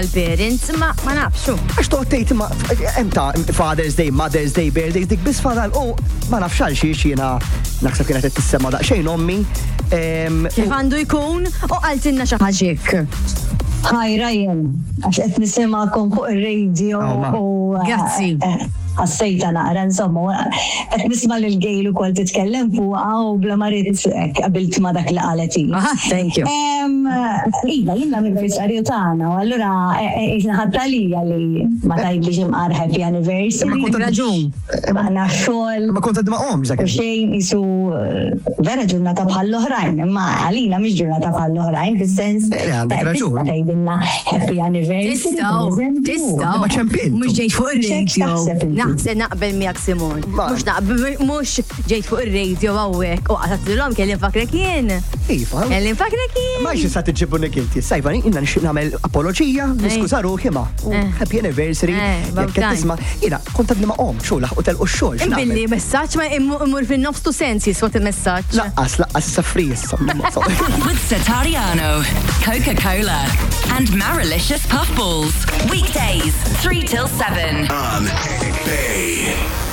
mal-parents, ma nafxu. Għax toqtejt ma emta Father's Day, Mother's Day, Birthdays dik bis fadal ma nafx għal xiex jiena naħseb kienet qed tissema daqsxejn ommi. Kif għandu jkun u qaltilna xi ħaġek. Hi Ryan, għax qed nisimgħakom fuq ir-radio u Grazzi. Ħassejta naqra insomma qed nisma' lil Gejl ukoll titkellem fuqha u bla marit qabilt ma' dak li qalet hi. Thank you. Iva, jiena anniversarju tagħna u allura ħadta lija li ma tgħidlix imqar happy anniversary. Ma kont raġun. Għandna xogħol. Ma kont għadma dak. U xejn isu vera ġurnata bħall-oħrajn, imma għalina mhix ġurnata bħall-oħrajn fis-sens. Għandek raġun. Tgħidilna happy anniversary. Tistgħu. Ma ċempin. Mhux ġejt fuq ir-radio. Naħseb naqbel miegħek Simon. Mhux ġejt fuq ir-radio hawnhekk u qatilhom kelli nfakrek jien. Iva. Kelli nfakrek jien. Ma xi sa tiġibunik inti. Sajfa inna nixtieq nagħmel apoloġija, niskuża ruħi ma. Happy anniversary. Jekk qed tisma' jiena kont għadni ma' xogħol u telqu x-xogħol. Billi messaġġ ma imur fin-nofs tu sens jiswat il-messaġġ. Laqqas issa free issa. With Satariano, Coca-Cola, and Marilicious Puffballs. Weekdays, 3 till 7. On Bay.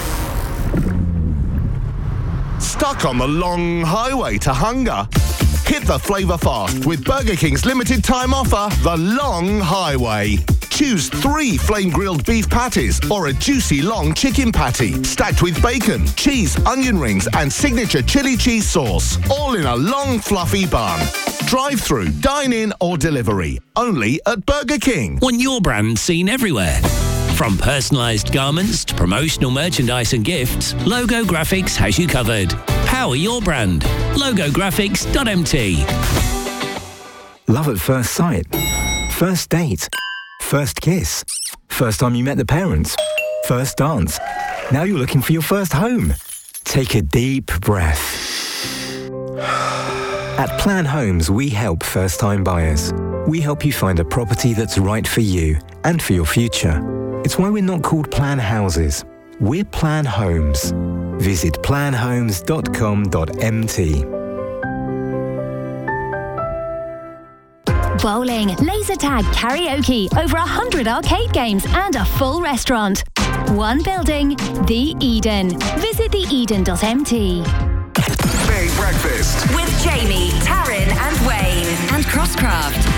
Stuck on the long highway to hunger? Hit the flavour fast with Burger King's limited time offer, The Long Highway. Choose 3 flame-grilled beef patties or a juicy long chicken patty stacked with bacon, cheese, onion rings and signature chili cheese sauce, all in a long fluffy bun. Drive-through, dine-in or delivery, only at Burger King. Want your brand seen everywhere? From personalised garments to promotional merchandise and gifts, Logo Graphics has you covered. Power your brand. logographics.mt. Love at first sight. First date. First kiss. First time you met the parents. First dance. Now you're looking for your first home. Take a deep breath. At Plan Homes, we help first-time buyers. We help you find a property that's right for you and for your future. It's why we're not called Plan Houses. We're Plan Homes. Visit planhomes.com.mt. Bowling, laser tag, karaoke, over 100 arcade games and a full restaurant. One building, The Eden. Visit theeden.mt. Bay Breakfast With Jamie, Taryn and Wayne. And Crosscraft.